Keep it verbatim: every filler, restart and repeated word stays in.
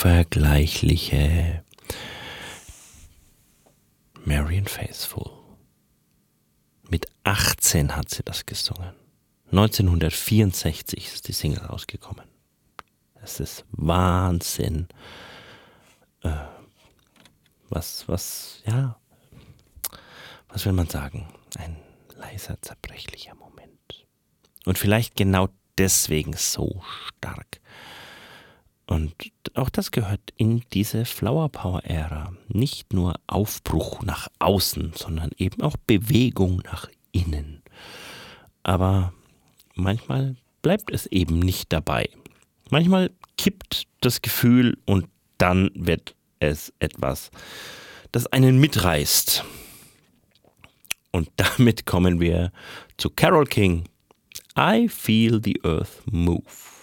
unvergleichliche Marianne Faithfull. Mit achtzehn hat sie das gesungen. neunzehnhundertvierundsechzig ist die Single rausgekommen. Es ist Wahnsinn. Äh, was, was, ja, was will man sagen? Ein leiser, zerbrechlicher Moment. Und vielleicht genau deswegen so stark. Und auch das gehört in diese Flower Power Ära. Nicht nur Aufbruch nach außen, sondern eben auch Bewegung nach innen. Aber manchmal bleibt es eben nicht dabei. Manchmal kippt das Gefühl und dann wird es etwas, das einen mitreißt. Und damit kommen wir zu Carole King. I Feel the Earth Move.